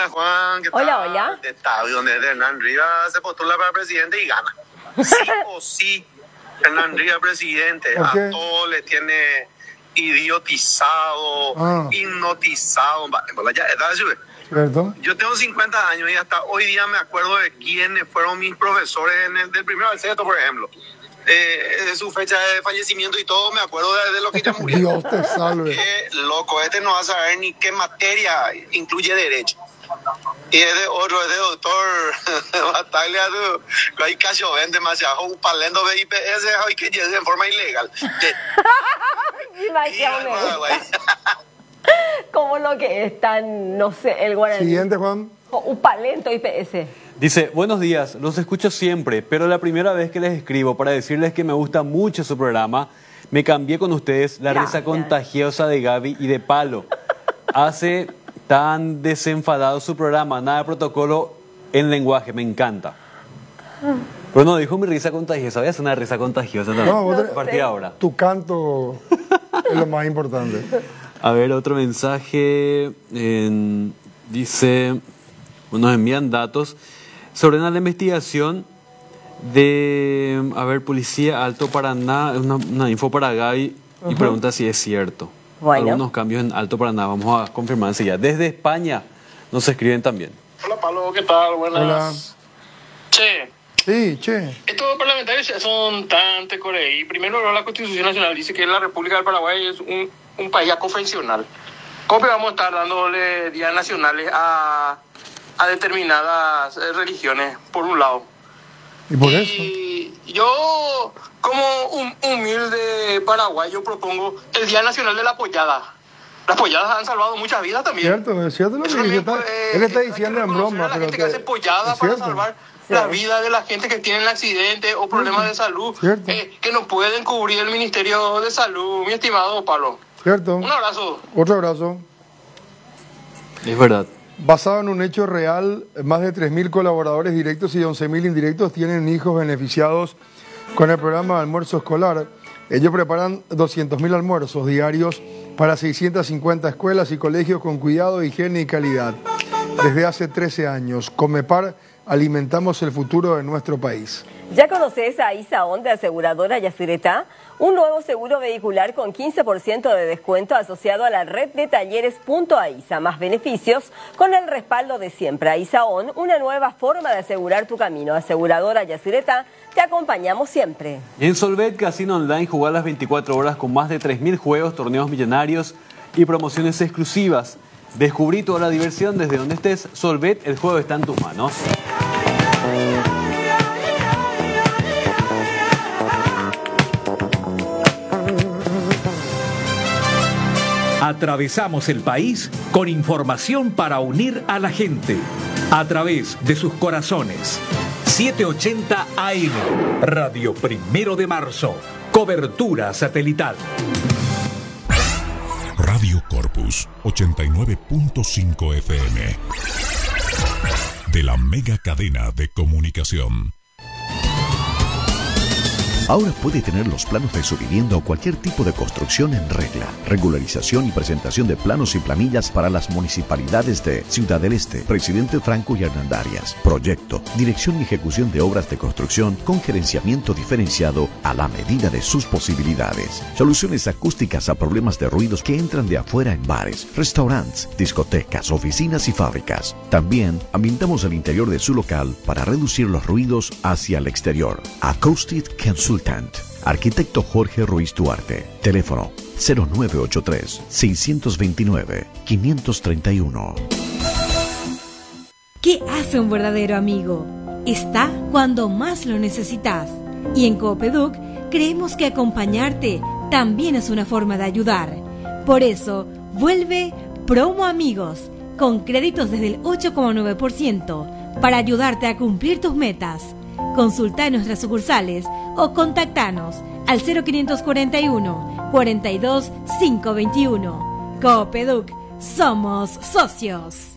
Hola Juan, ¿qué tal? Hola, hola. De Tabio, donde Hernán Rivas se postula para presidente y gana. Sí o sí, Hernán Rivas presidente. ¿Por qué? A todos le tiene idiotizado, hipnotizado. ¿Cierto? Yo tengo 50 años y hasta hoy día me acuerdo de quiénes fueron mis profesores del primero al sexto, por ejemplo. De su fecha de fallecimiento y todo, me acuerdo de lo que ya murió. Dios te salve. Qué loco, no va a saber ni qué materia incluye derecho. Y es de otro, es de doctor Bataglia, hay casi ven demasiado un palendo de IPS hoy que llegue en forma ilegal. Como lo que es tan, no sé, el guaraní. Siguiente, Juan. Un palento IPS. Dice, buenos días, los escucho siempre, pero la primera vez que les escribo para decirles que me gusta mucho su programa, me cambié con ustedes la risa contagiosa de Gaby y de Palo. Hace tan desenfadado su programa, nada de protocolo en lenguaje, me encanta. Pero no, dijo mi risa contagiosa, voy a hacer una risa contagiosa también, a partir de ahora. Tu canto es lo más importante. A ver, otro mensaje, dice, nos envían datos. Se ordena la investigación de, Policía Alto Paraná, una info para Gaby y pregunta si es cierto. Bueno. Algunos cambios en Alto Paraná, vamos a confirmar enseguida. Desde España nos escriben también. Hola Pablo, ¿qué tal? Buenas. Hola. Che. Sí, che. Estos parlamentarios son tan tecoreí. Primero, la Constitución Nacional dice que la República del Paraguay es un país aconfesional. ¿Cómo vamos a estar dándole días nacionales a determinadas religiones, por un lado? ¿Y por eso? Yo, como un humilde paraguayo, propongo el Día Nacional de la Pollada. Las polladas han salvado muchas vidas también. Cierto, es cierto lo que dice. Él está diciendo en broma, la pero gente que hace polladas para salvar la vida de la gente que tiene accidentes o problemas de salud, que no pueden cubrir el Ministerio de Salud, mi estimado Pablo. Cierto. Un abrazo. Otro abrazo. Es verdad. Basado en un hecho real, más de 3.000 colaboradores directos y 11.000 indirectos tienen hijos beneficiados con el programa de almuerzo escolar. Ellos preparan 200.000 almuerzos diarios para 650 escuelas y colegios con cuidado, higiene y calidad. Desde hace 13 años, Comepar, alimentamos el futuro de nuestro país. ¿Ya conoces a ISAON de Aseguradora Yacyretá? Un nuevo seguro vehicular con 15% de descuento asociado a la red de talleres Punto AISA. Más beneficios con el respaldo de siempre. A ISAON, una nueva forma de asegurar tu camino. Aseguradora Yacyretá, te acompañamos siempre. En Solvet Casino Online jugá las 24 horas con más de 3.000 juegos, torneos millonarios y promociones exclusivas. Descubrí toda la diversión desde donde estés. Solvet, el juego está en tus manos. Atravesamos el país con información para unir a la gente a través de sus corazones. 780 AM, Radio Primero de Marzo, cobertura satelital. Radio Corpus 89.5 FM, de la mega cadena de comunicación. Ahora puede tener los planos de su vivienda o cualquier tipo de construcción en regla. Regularización y presentación de planos y planillas para las municipalidades de Ciudad del Este, Presidente Franco y Hernandarias. Proyecto, dirección y ejecución de obras de construcción con gerenciamiento diferenciado a la medida de sus posibilidades. Soluciones acústicas a problemas de ruidos que entran de afuera en bares, restaurantes, discotecas, oficinas y fábricas. También ambientamos el interior de su local para reducir los ruidos hacia el exterior. Acoustic Consultant. Arquitecto Jorge Ruiz Duarte. Teléfono 0983-629-531. ¿Qué hace un verdadero amigo? Está cuando más lo necesitas. Y en Coopeduc creemos que acompañarte también es una forma de ayudar. Por eso, vuelve Promo Amigos, con créditos desde el 8,9% para ayudarte a cumplir tus metas. Consulta en nuestras sucursales o contactanos al 0541 42 521. Coopeduc, somos socios.